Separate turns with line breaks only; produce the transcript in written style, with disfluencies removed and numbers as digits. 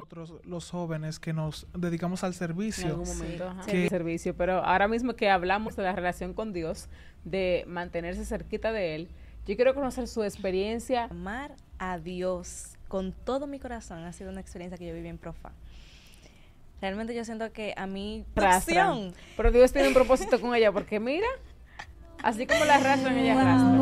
nosotros los jóvenes que nos dedicamos al
En
servicio.
algún momento, ajá.
Que-
Servicio, pero ahora mismo que hablamos de la relación con Dios, de mantenerse cerquita de Él, yo quiero conocer su experiencia.
Amar a Dios con todo mi corazón ha sido una experiencia que yo viví en Profa. Realmente yo siento que a mí
Arrastra. Pero Dios tiene un propósito con ella, porque mira, así como la arrastran, ella arrastra.